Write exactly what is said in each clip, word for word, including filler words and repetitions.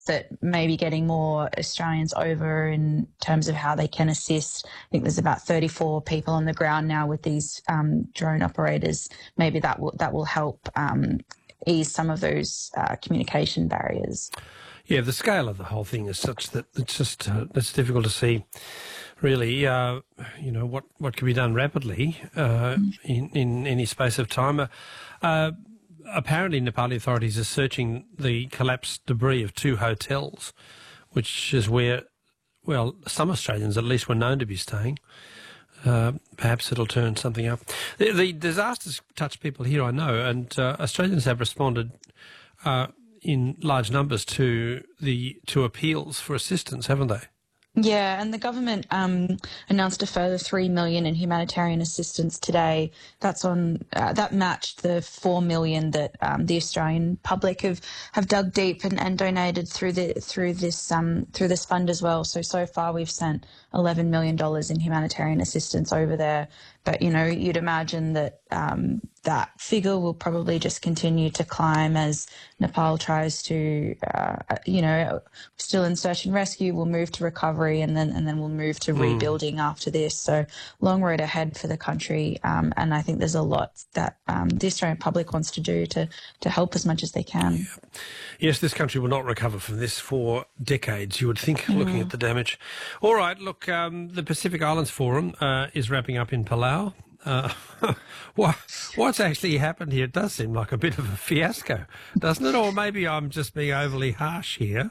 at maybe getting more Australians over in terms of how they can assist. I think there's about thirty-four people on the ground now with these um, drone operators. Maybe that will that will help um, ease some of those uh, communication barriers. Yeah, the scale of the whole thing is such that it's just uh, it's difficult to see, really, uh, you know, what, what can be done rapidly uh, mm. in, in any space of time. Uh, uh, apparently, Nepali authorities are searching the collapsed debris of two hotels, which is where, well, some Australians at least were known to be staying. Uh, perhaps it'll turn something up. The, the disasters touch people here, I know, and uh, Australians have responded uh, in large numbers to the to appeals for assistance, haven't they? Yeah, and the government um, announced a further three million in humanitarian assistance today. That's on uh, that matched the four million that um, the Australian public have, have dug deep and, and donated through the through this um, through this fund as well. So so far we've sent eleven million dollars in humanitarian assistance over there. But you know, you'd imagine that um, that figure will probably just continue to climb as Nepal tries to, uh, you know, still in search and rescue. We'll move to recovery, and then and then we'll move to mm. rebuilding after this. So long road ahead for the country, um, and I think there's a lot that um, the Australian public wants to do to to help as much as they can. Yeah. Yes, this country will not recover from this for decades, you would think, mm. looking at the damage. All right, look, um, the Pacific Islands Forum uh, is wrapping up in Palau. Uh, what, what's actually happened here? It does seem like a bit of a fiasco, doesn't it? Or maybe I'm just being overly harsh here.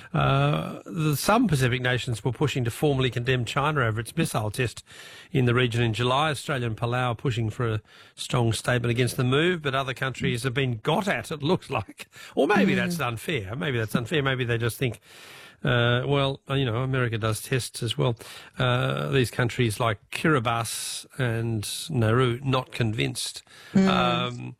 Uh, the, some Pacific nations were pushing to formally condemn China over its missile test in the region in July. Australia and Palau are pushing for a strong statement against the move, but other countries have been got at, it looks like. Or maybe mm. that's unfair. Maybe that's unfair. Maybe they just think, Uh, well, you know, America does tests as well. Uh, these countries like Kiribati and Nauru not convinced. Mm. Um,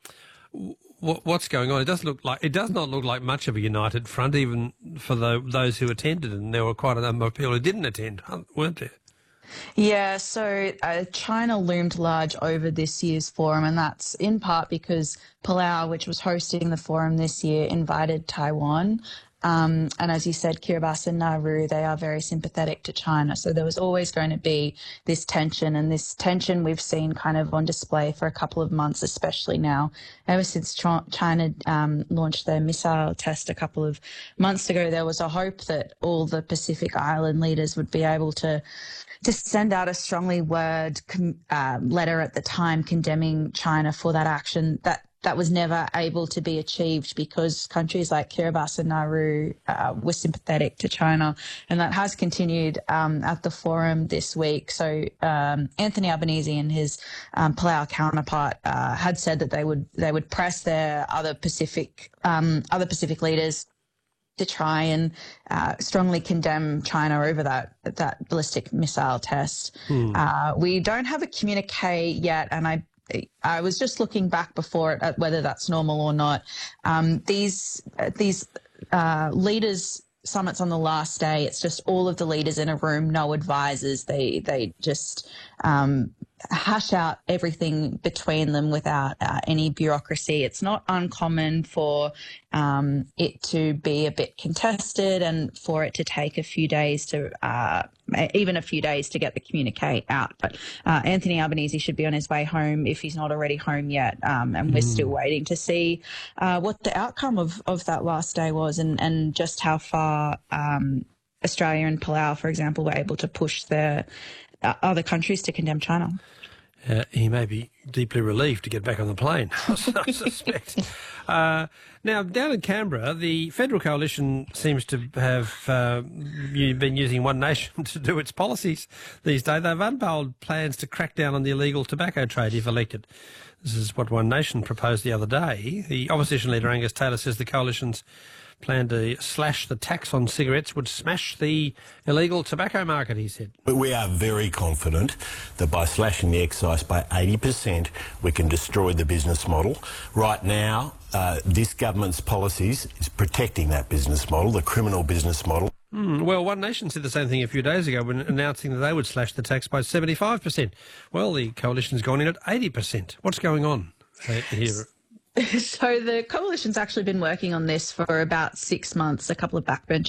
what, what's going on? It does look like it does not look like much of a united front, even for the, those who attended, and there were quite a number of people who didn't attend, weren't there? Yeah, so uh, China loomed large over this year's forum, and that's in part because Palau, which was hosting the forum this year, invited Taiwan. Um, and as you said, Kiribati and Nauru, they are very sympathetic to China. So there was always going to be this tension, and this tension we've seen kind of on display for a couple of months, especially now. Ever since China um, launched their missile test a couple of months ago, there was a hope that all the Pacific Island leaders would be able to to send out a strongly worded uh, letter at the time condemning China for that action. That That was never able to be achieved because countries like Kiribati and Nauru uh, were sympathetic to China, and that has continued um, at the forum this week. So um, Anthony Albanese and his um, Palau counterpart uh, had said that they would they would press their other Pacific um, other Pacific leaders to try and uh, strongly condemn China over that that ballistic missile test. Hmm. Uh, we don't have a communique yet, and I. I was just looking back before at whether that's normal or not. Um, these uh, these uh, leaders summits on the last day, it's just all of the leaders in a room, no advisors. They they just um, hash out everything between them without uh, any bureaucracy. It's not uncommon for um, it to be a bit contested and for it to take a few days to, uh, even a few days to get the communique out. But uh, Anthony Albanese should be on his way home if he's not already home yet. Um, and we're mm. still waiting to see uh, what the outcome of, of that last day was, and, and just how far um, Australia and Palau, for example, were able to push the uh, other countries to condemn China. Uh, he may be deeply relieved to get back on the plane, I suspect. Uh, now, down in Canberra, the federal coalition seems to have uh, been using One Nation to do its policies these days. They've unveiled plans to crack down on the illegal tobacco trade if elected. This is what One Nation proposed the other day. The opposition leader, Angus Taylor, says the coalition's plan to slash the tax on cigarettes would smash the illegal tobacco market, he said. We are very confident that by slashing the excise by eighty percent, we can destroy the business model. Right now, uh, this government's policies is protecting that business model, the criminal business model. Mm, well, One Nation said the same thing a few days ago when announcing that they would slash the tax by seventy-five percent. Well, the coalition's gone in at eighty percent. What's going on uh, here? So the coalition's actually been working on this for about six months, a couple of backbench